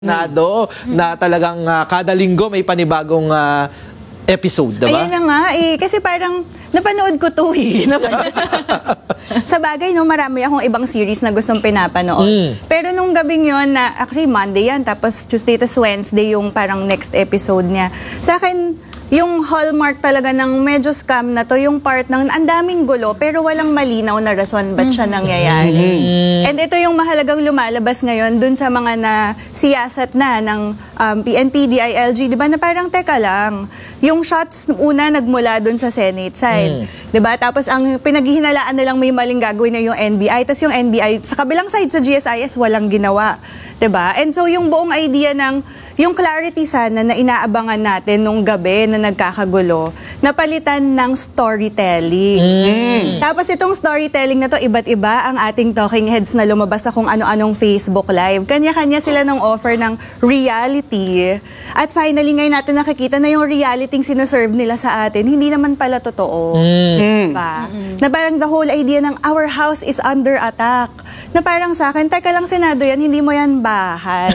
Na talagang kada linggo may panibagong episode, diba? Ayun na nga eh. Kasi parang napanood ko to eh. Sa bagay, no, marami akong ibang series na gustong pinapanood. Pero nung gabing yun, na actually Monday yan, tapos Tuesday tas Wednesday yung parang next episode niya. Sa akin, yung hallmark talaga ng medyo scam na to, yung part ng ang daming gulo pero walang malinaw na rason ba't siya nangyayari. And ito yung mahalagang lumalabas ngayon dun sa mga na siyasat na ng PNP, DILG, di ba, na parang teka lang, yung shots una nagmula dun sa Senate side. Di ba? Tapos ang pinaghihinalaan na lang may maling gagawin na yung NBI, tapos yung NBI sa kabilang side sa GSIS walang ginawa. Di ba? And so yung buong idea ng yung clarity sana na inaabangan natin nung gabi na nagkakagulo, napalitan ng storytelling. Tapos itong storytelling na to, iba't iba ang ating talking heads na lumabas sa kung ano-anong Facebook Live. Kanya-kanya sila ng offer ng reality. At finally, ngayon natin nakikita na yung reality sinuserve nila sa atin, hindi naman pala totoo. Diba? Na parang the whole idea ng our house is under attack. Na parang sa akin, teka lang Senado yan, hindi mo yan bahay.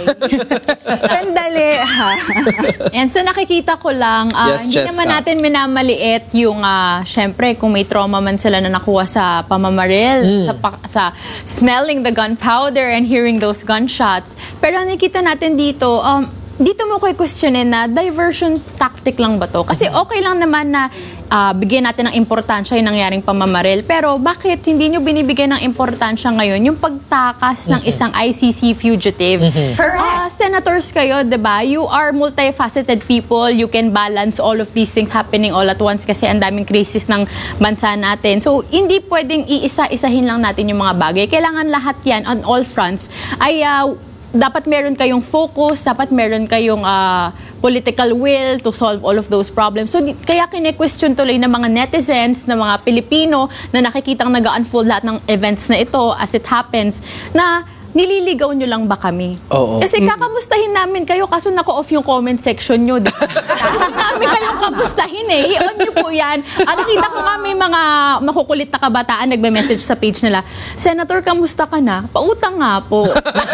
Sandali, ha? And so nakikita ko lang, hindi naman natin minamaliit yung, syempre, kung may trauma man sila na nakuha sa pamamaril, sa smelling the gunpowder and hearing those gunshots. Pero nakikita natin dito, dito mo ko i-questionin na diversion tactic lang ba to? Kasi okay lang naman na bigyan natin ng importansya yung nangyaring pamamaril. Pero bakit hindi nyo binibigyan ng importansya ngayon yung pagtakas ng isang ICC fugitive? Senators kayo, diba? You are multifaceted people. You can balance all of these things happening all at once kasi ang daming krisis ng bansa natin. So, hindi pwedeng iisa-isahin lang natin yung mga bagay. Kailangan lahat yan on all fronts ay dapat meron kayong focus, dapat meron kayong political will to solve all of those problems. So, kaya kine-question tuloy ng mga netizens, ng mga Pilipino na nakikitang nag-unfold lahat ng events na ito as it happens, na nililigaw nyo lang ba kami? Kasi kakamustahin namin kayo kaso naka-off yung comment section nyo. Gusto namin kayong kamustahin eh. I-on nyo po yan. Nakita ko kami mga makukulit na kabataan nagme-message sa page nila, Senator, kamusta ka na? Pautang nga po.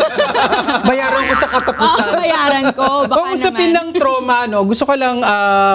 Bayaran ko sa katapusan. Bayaran ko. Baka kung usapin ng trauma, no, gusto ko lang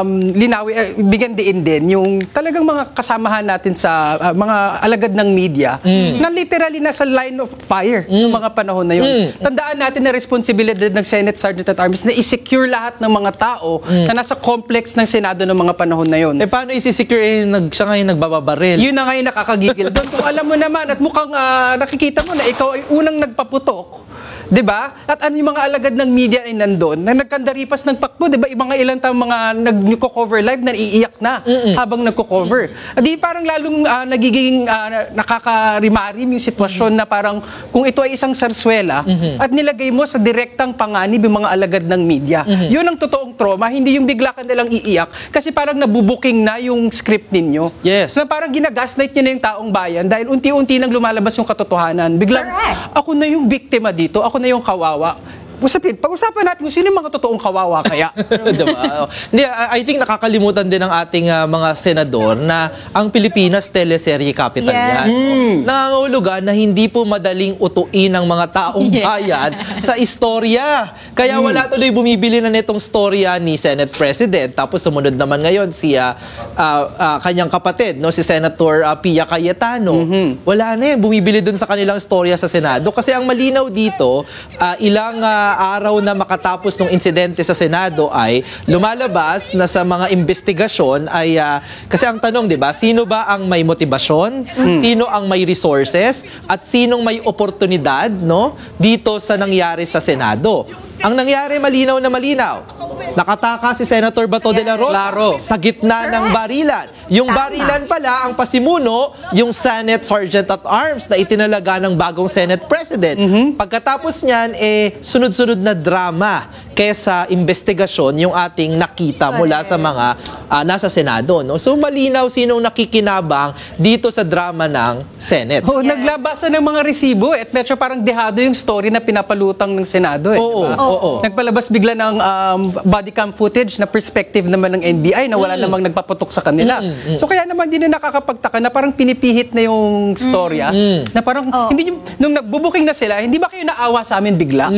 bigyan diin din yung talagang mga kasamahan natin sa mga alagad ng media na literally nasa line of fire ng mga panahon na yun. Tandaan natin na responsibilidad ng Senate Sergeant at Arms na i-secure lahat ng mga tao na nasa complex ng Senado ng mga panahon na yun. Eh paano isi-secure siya ngayon nagbababaril? Yun na ngayon nakakagigil doon. Kung alam mo naman at mukhang nakikita mo na ikaw ay unang nagpaputok, di ba? At ano yung mga alagad ng media ay nandun na nagkandaripas ng pakbo, di ba? Ibang ilang taong mga nagko-cover live na iiyak na habang nagko-cover. At di parang lalong nagiging nakakarimarim yung sitwasyon na parang kung ito ay isang sarswela at nilagay mo sa direktang panganib yung mga alagad ng media. Yun ang totoong trauma, hindi yung bigla ka nalang iiyak kasi parang nabubuking na yung script ninyo. Yes. Na parang ginagaslight nyo na yung taong bayan dahil unti-unti nang lumalabas yung katotohanan. Biglang, ako na yung biktima dito, ako na yung kawawa. Pag-usapan natin kung sino yung mga totoong kawawa kaya. Diba? Hindi, I think nakakalimutan din ng ating mga senador na ang Pilipinas teleserye capital yan. Nangangahulugan na hindi po madaling utuin ng mga taong bayan sa istorya. Kaya wala tuloy bumibili na nitong storya ni Senate President. Tapos sumunod naman ngayon si kanyang kapatid, no, si Senator Pia Cayetano. Wala na bumibili dun sa kanilang storya sa Senado. Kasi ang malinaw dito, ilang araw na makatapos ng insidente sa Senado ay lumalabas na sa mga investigasyon ay kasi ang tanong, 'di ba, sino ba ang may motibasyon, sino ang may resources at sinong may oportunidad, no, dito sa nangyari sa Senado. Ang nangyari malinaw na malinaw. Nakataka si Senator Bato de la Rosa sa gitna ng barilan. Yung barilan pala ang pasimuno yung Senate Sergeant at Arms na itinalaga ng bagong Senate President. Pagkatapos niyan sunod-sunod na drama kesa investigasyon yung ating nakita mula sa mga nasa Senado, no? So malinaw sinong nakikinabang dito sa drama ng Senate. Naglabasan ng mga resibo at medyo parang dehado yung story na pinapalutang ng Senado. Diba? Nagpalabas bigla ng body cam footage na perspective naman ng NBI na wala namang nagpaputok sa kanila. So kaya naman din na nakakapagtaka na parang pinipihit na yung storya na parang hindi nung nagbubuking na sila, hindi ba kayo naawa sa amin bigla?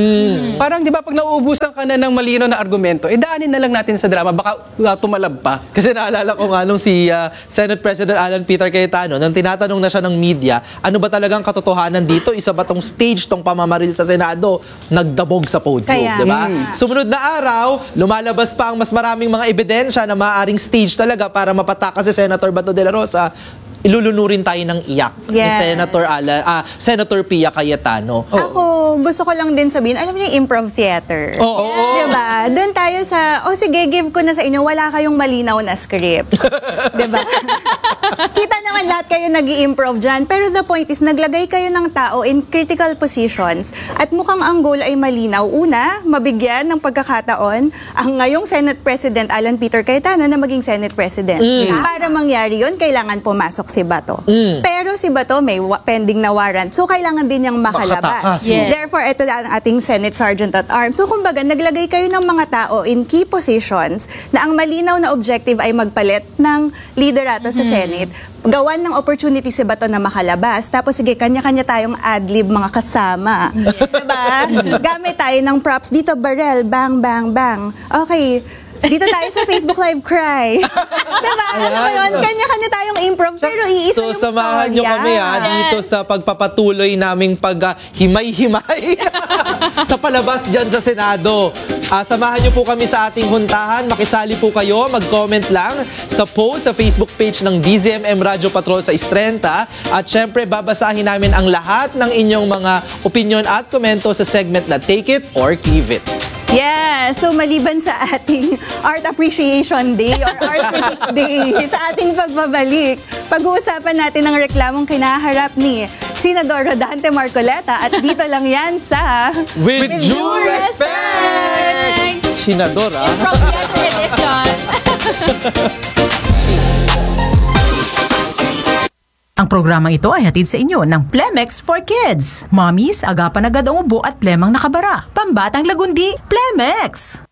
Parang di ba pag nauubusan ka na ng malino na argumento, daanin na lang natin sa drama, baka tumalab pa. Kasi naalala ko nga nung si Senate President Alan Peter Cayetano, nang tinatanong na siya ng media, ano ba talagang katotohanan dito? Isa ba tong stage tong pamamaril sa Senado? Nagdabog sa podium, Kaya, di ba? Sumunod na araw, lumalabas pa ang mas maraming mga ebidensya na maaaring stage talaga para mapatakas si Senator Bato de la Rosa. Ilulunurin tayo ng iyak ni Yes. Senator Pia Cayetano. Ako, gusto ko lang din sabihin, alam niyo yung improv theater. Oo. Diba? Doon tayo sa, sige, give ko na sa inyo, wala kayong malinaw na script. Diba? Kita naman lahat kayo nag-i-improv dyan. Pero the point is, naglagay kayo ng tao in critical positions at mukhang ang goal ay malinaw. Una, mabigyan ng pagkakataon ang ngayong Senate President Alan Peter Cayetano na maging Senate President. Para mangyari yun, kailangan pumasok si Bato. Pero si Bato may pending na warrant. So, kailangan din niyang makalabas. Makatakas. Yes. Therefore, ito na ang ating Senate Sergeant at Arms. So, kumbaga, naglagay kayo ng mga tao in key positions na ang malinaw na objective ay magpalit ng liderato sa Senate. Gawan ng opportunity si Bato na makalabas. Tapos, sige, kanya-kanya tayong ad-lib mga kasama. Diba? Gamit tayo ng props. Dito, barrel, bang, bang, bang. Okay. Dito tayo sa Facebook Live cry. Diba? Ano ba yun? Kanya-kanya tayong improv, pero iisa So, yung samahan nyo storya. kami dito sa pagpapatuloy naming paghimay-himay sa palabas dyan sa Senado. Samahan nyo po kami sa ating huntahan. Makisali po kayo, mag-comment lang sa post sa Facebook page ng DZMM Radyo Patrol sa Istrenta. At syempre, babasahin namin ang lahat ng inyong mga opinion at komento sa segment na Take It or Leave It. Yeah, so maliban sa ating Art Appreciation Day or Art Critic Day, sa ating pagbabalik, pag-uusapan natin ang reklamong kinaharap ni Senador Rodante Marcoleta at dito lang yan sa With due due respect! Senador, From the edition. Ang programang ito ay hatid sa inyo ng Plemex for Kids. Mommies, agapan agad ang ubo at plemang nakabara. Pambatang lagundi, Plemex!